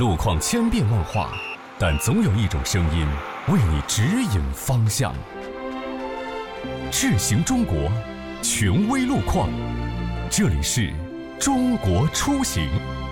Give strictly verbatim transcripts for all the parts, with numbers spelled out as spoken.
路况千变万化，但总有一种声音为你指引方向。智行中国，权威路况，这里是中国出行。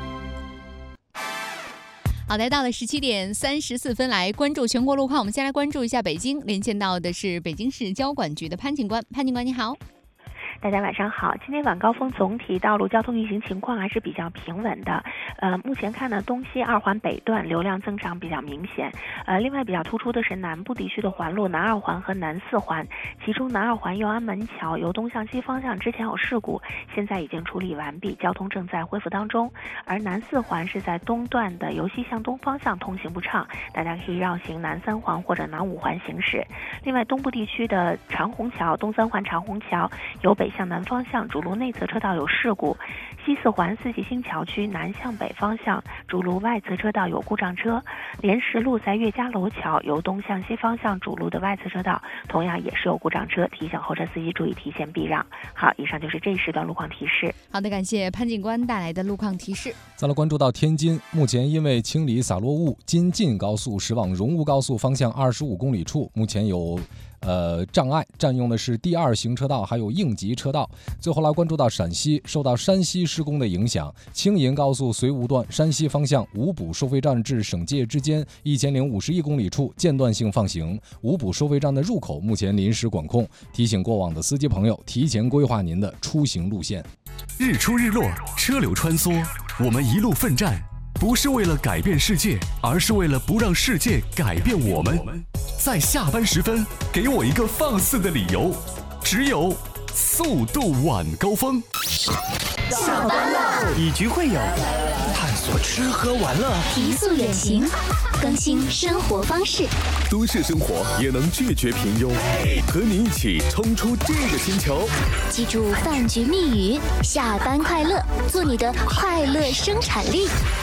好的，到了十七点三十四分，来关注全国路况。我们先来关注一下北京，连线到的是北京市交管局的潘警官。潘警官你好。 大家晚上好，今天晚高峰总体道路交通运行情况还是比较平稳的。呃，目前看呢，东西二环北段流量增长比较明显。呃，另外比较突出的是南部地区的环路南二环和南四环，其中南二环右安门桥由东向西方向之前有事故，现在已经处理完毕，交通正在恢复当中。而南四环是在东段的由西向东方向通行不畅，大家可以绕行南三环或者南五环行驶。另外，东部地区的长虹桥东三环长虹桥由北向南方向主路内侧车道有事故，西四环四季新桥区南向北方向主路外侧车道有故障车，莲石路在岳家楼桥由东向西方向主路的外侧车道同样也是有故障车，提醒后车司机注意提前避让。好，以上就是这一时段路况提示。 好的，感谢潘警官带来的路况提示。 再来关注到天津，目前因为清理洒落物，京晋高速驶往荣乌高速方向二十五公里处，目前有呃，障碍占用的是第二行车道还有应急车道。最后来关注到陕西，受到山西施工的影响，青银高速绥武段山西方向五补收费站至省界之间一千零五十一公里处间断性放行，五补收费站的入口目前临时管控，提醒过往的司机朋友提前规划您的出行路线。 日出日落，车流穿梭，我们一路奋战，不是为了改变世界，而是为了不让世界改变我们。在下班时分，给我一个放肆的理由，只有速度晚高峰。 下班了，以局会友，探索吃喝玩乐， 提速远行，更新生活方式。 都市生活也能拒绝平庸，和你一起冲出这个星球。 记住饭局密语：下班快乐，做你的快乐生产力。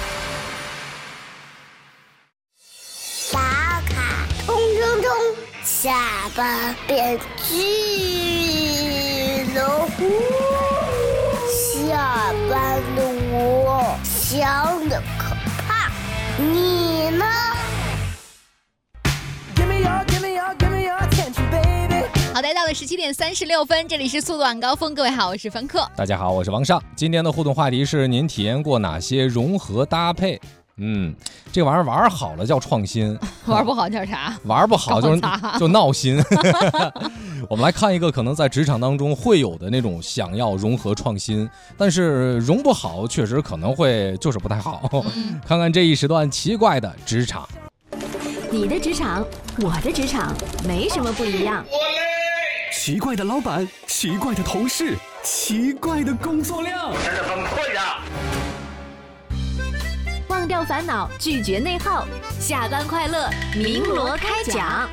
下班变巨龙，下班的我想的可怕，你呢？ 好的，到了十七点三十六分，这里是速度晚高峰，各位好，我是凡客。 大家好，我是王尚。今天的互动话题是：您体验过哪些融合搭配？嗯，这玩意儿玩好了叫创新， 玩不好叫啥？ 玩不好就是就闹心。我们来看一个可能在职场当中会有的那种想要融合创新，但是融不好，确实可能会就是不太好。嗯、看看这一时段奇怪的职场。 你的职场，我的职场，没什么不一样。 奇怪的老板，奇怪的同事，奇怪的工作量，真的很困扰。 忘掉烦恼，拒绝内耗，下班快乐，鸣锣开讲。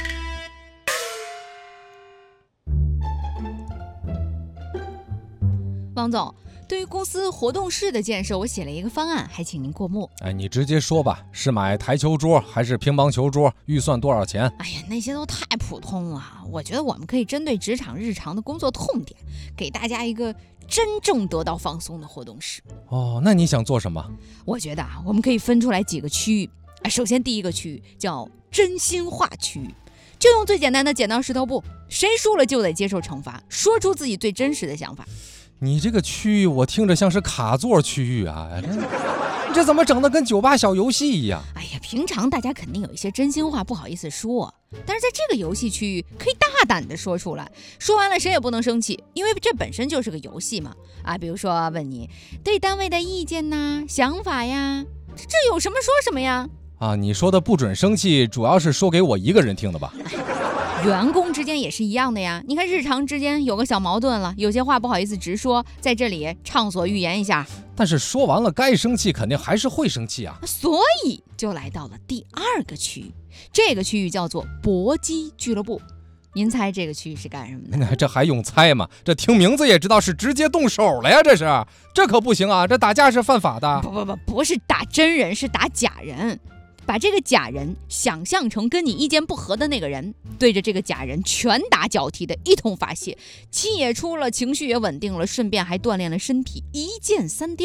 王总，对于公司活动室的建设，我写了一个方案，还请您过目。 哎，你直接说吧，是买台球桌还是乒乓球桌？预算多少钱？ 哎呀，那些都太普通了。我觉得我们可以针对职场日常的工作痛点，给大家一个真正得到放松的活动室。 哦，那你想做什么？ 我觉得啊，我们可以分出来几个区域。首先第一个区域叫真心话区域，就用最简单的剪刀石头布，谁输了就得接受惩罚，说出自己最真实的想法。 你这个区域我听着像是卡座区域啊，你这怎么整得跟酒吧小游戏一样？ 哎呀，平常大家肯定有一些真心话不好意思说，但是在这个游戏区域可以大胆的说出来，说完了谁也不能生气，因为这本身就是个游戏嘛。啊，比如说问你对单位的意见呐、想法呀，这有什么说什么呀？ 啊，你说的不准生气，主要是说给我一个人听的吧？ 员工之间也是一样的呀。你看日常之间有个小矛盾了，有些话不好意思直说，在这里畅所欲言一下。 但是说完了该生气肯定还是会生气啊。 所以就来到了第二个区域，这个区域叫做搏击俱乐部。您猜这个区域是干什么的？ 这还用猜吗？这听名字也知道是直接动手了呀，这是，这可不行啊，这打架是犯法的。 不不不，不是打真人，是打假人。把这个假人想象成跟你意见不合的那个人，对着这个假人拳打脚踢的一通发泄，气也出了，情绪也稳定了，顺便还锻炼了身体，一箭三雕。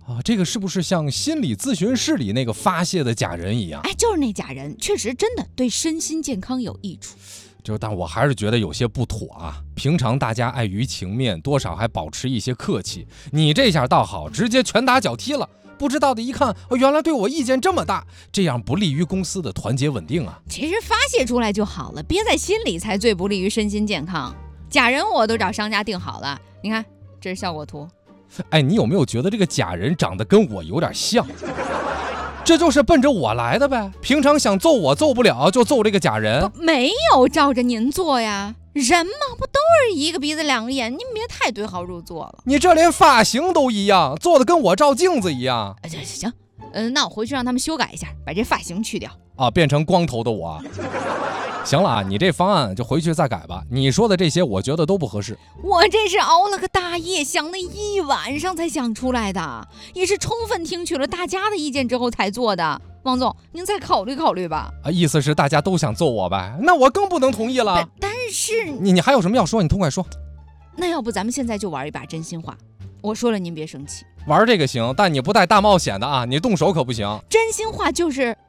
啊，这个是不是像心理咨询室里那个发泄的假人一样？ 哎，就是那假人，确实真的对身心健康有益处。 就但我还是觉得有些不妥啊。平常大家碍于情面，多少还保持一些客气，你这下倒好，直接拳打脚踢了。不知道的一看，哦，原来对我意见这么大，这样不利于公司的团结稳定啊。 其实发泄出来就好了，憋在心里才最不利于身心健康。假人我都找商家定好了，你看这是效果图。 哎，你有没有觉得这个假人长得跟我有点像？这就是奔着我来的呗。平常想揍我揍不了，就揍这个假人。 没有照着您做呀，人嘛不都是一个鼻子两个眼，您别太对号入座了。 你这连发型都一样，做的跟我照镜子一样。 行行行，嗯，那我回去让他们修改一下，把这发型去掉啊，变成光头的我。行了啊，你这方案就回去再改吧。你说的这些，我觉得都不合适。 我这是熬了个大夜，想了一晚上才想出来的，也是充分听取了大家的意见之后才做的。王总，您再考虑考虑吧。 啊，意思是大家都想揍我呗？那我更不能同意了。 但是你你还有什么要说？你痛快说。 那要不咱们现在就玩一把真心话？我说了您别生气。 玩这个行，但你不带大冒险的啊！你动手可不行。 真心话就是